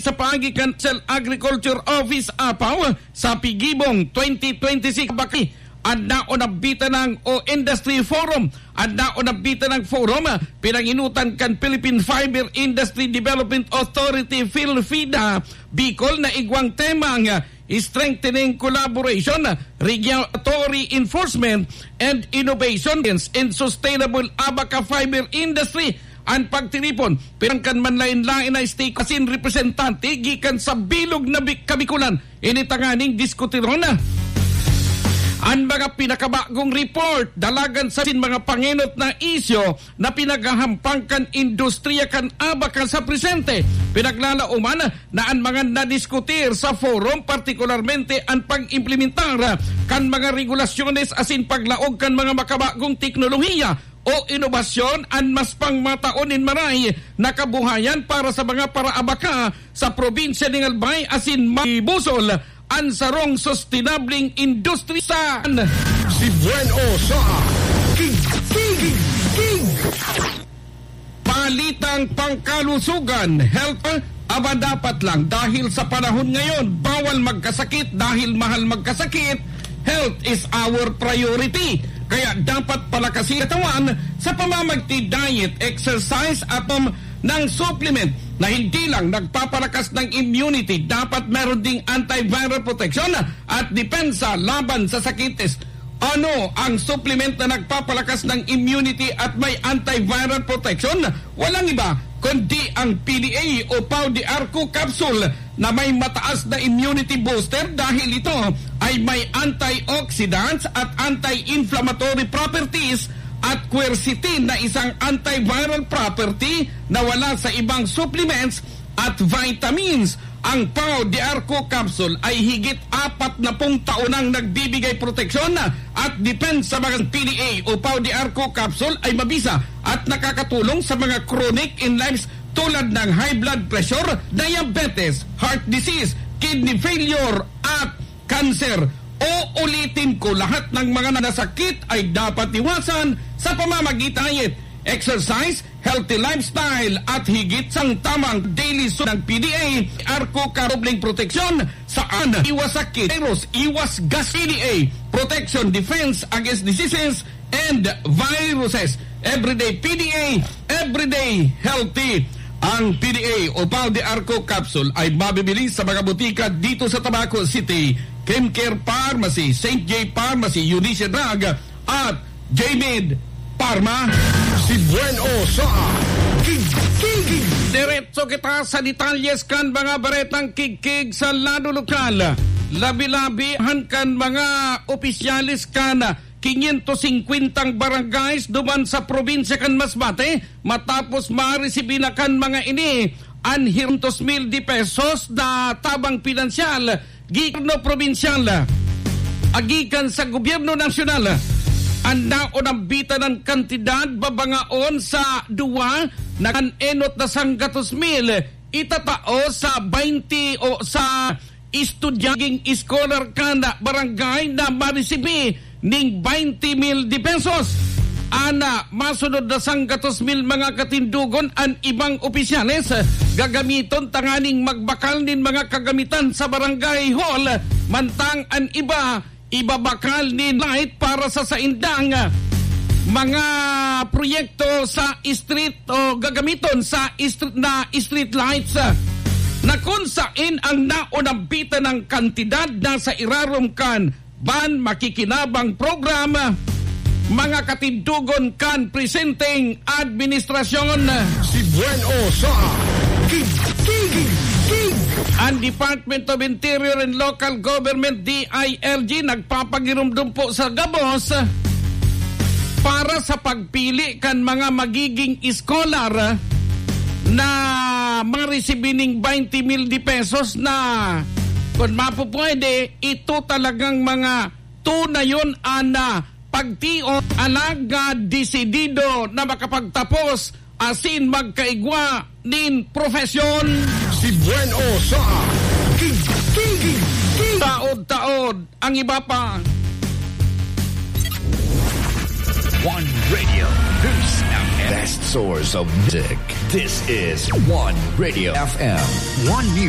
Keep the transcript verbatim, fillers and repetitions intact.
sa pagikan sa Agriculture Office Apaw sa Pigibong twenty twenty-six baki. Adda o nabita ng o Industry Forum. Adda o nabita ng forum pinanginutan kan Philippine Fiber Industry Development Authority PhilFIDA Bicol na igwang temang strengthening collaboration, regulatory enforcement and innovation in sustainable abaca fiber industry. Ang pagtiripon pinangkan man lain-lain na stake asin representante gikan sa bilog na Kabikulan initanganing diskutiron na ang mga pinakabagong report dalagan sa sin mga panginot na isyo na pinagahampangkan industriya kan abaca sa presente. Pinaglalauman na ang mga nadiskutir sa forum partikularmente ang pag-implementar kan mga regulasyones asin paglaog kan mga makabagong teknolohiya o inobasyon ang mas pangmataonin maray na kabuhayan para sa mga para-abaka sa probinsya ng Albay asin mabusol ang sarong sustainabling industry sa si Bueno sa King King King Palitang pangkalusugan health aba dapat lang dahil sa panahon ngayon bawal magkasakit dahil mahal magkasakit. Health is our priority. Kaya dapat palakasin katawan sa pamamagti diet, exercise atom ng supplement na hindi lang nagpapalakas ng immunity, dapat meron ding antiviral protection at depensa laban sa sakites. Ano ang supplement na nagpapalakas ng immunity at may antiviral protection? Walang iba kundi ang P D A o Pau de Arco capsule na may mataas na immunity booster dahil ito ay may antioxidants at anti-inflammatory properties at quercetin na isang antiviral property na wala sa ibang supplements at vitamins. Ang Pau de Arco capsule ay higit apat na pung taonang nagbibigay proteksyon at depensa sa mga P D A o Pau de Arco capsule ay mabisa at nakakatulong sa mga chronic illness tulad ng high blood pressure, diabetes, heart disease, kidney failure at cancer. O ulitin ko, lahat ng mga nasakit ay dapat iwasan sa pamamagitan ng exercise, healthy lifestyle at higit sang tamang daily so ng P D A, Arco karobling proteksyon saan iwas sakit, virus, iwas gas. P D A, protection, defense against diseases and viruses. Everyday P D A, everyday healthy. Ang P D A o Pau de Arco capsule ay mabibili sa mga butika dito sa Tabaco City, Chemcare Pharmacy, Saint J Pharmacy, Eunice Drug at J-Med Pharma. Si Bueno sa King King. Diretso kita sa detalyes kan mga baretang kikig sa lado lokal. Labi-labihan kan mga opisyalis kan quinientos fifty barangays duman sa probinsya kan Masbate matapos ma-receive na kan mga ini an hirtos mil di pesos na tabang pinansyal gikno probinsyal agikan sa gobyerno nasyonal. Anda o nambita ng kantidad babangaon sa duwa na kan enot na sanggatos mil itatao sa twenty o sa estudyaging scholar kana barangay na marisibi ning twenty mil di pesos. Ana, masunod na sanggatos mil mga katindugon ang ibang opisyales gagamiton tanganing magbakal nin mga kagamitan sa barangay hall mantang ang iba ibabakal ni light para sa saindang mga proyekto sa street o gagamiton sa street na street lights na kung saan ang naunambita ng kantidad na sa irarumkan ban makikinabang programa mga katindugon kan presenting administrasyon. Si Bueno sa King King King. Ang Department of Interior and Local Government D I L G nagpapagirumdum po sa gabos para sa pagpili kan mga magiging scholar na marisibining twenty mil di pesos na kung mapupwede ito talagang mga tunayon ana pagtiot alaga desidido na makapagtapos asin magkaigwa nin profesyon. Si Bueno sa King King King. Taod-taod ang iba pa. One Radio News F M. Best source of music. This is One Radio F M. One News.